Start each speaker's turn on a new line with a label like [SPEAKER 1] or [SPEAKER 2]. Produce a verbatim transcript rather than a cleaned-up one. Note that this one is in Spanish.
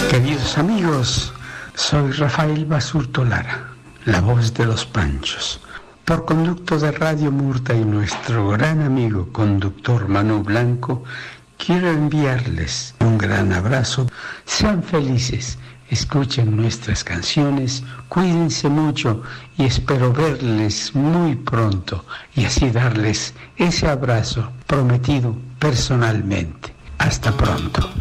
[SPEAKER 1] Queridos amigos, soy Rafael Basurto Lara, la voz de los Panchos. Por conducto de Radio Murta y nuestro gran amigo conductor Manu Blanco, quiero enviarles un gran abrazo. Sean felices, escuchen nuestras canciones, cuídense mucho y espero verles muy pronto y así darles ese abrazo prometido personalmente. Hasta pronto.